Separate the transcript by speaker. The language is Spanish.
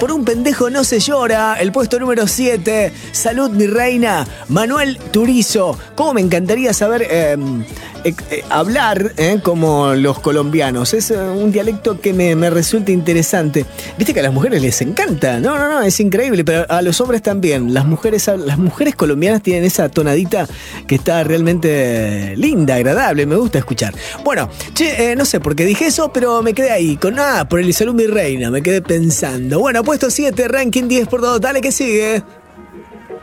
Speaker 1: por un pendejo no se llora. El puesto número 7, Salud mi reina, Manuel Turizo. ¿Cómo me encantaría saber hablar como los colombianos? Es un dialecto que me resulta interesante. Viste que a las mujeres les encanta. No, es increíble, pero a los hombres también. Las mujeres colombianas tienen esa tonadita que está realmente linda, agradable, me gusta escuchar. Bueno, no sé por qué dije eso, pero me quedé ahí con por el Salud mi reina, me quedé pensando. Bueno, puesto 7, ranking 10 por 2, dale que sigue.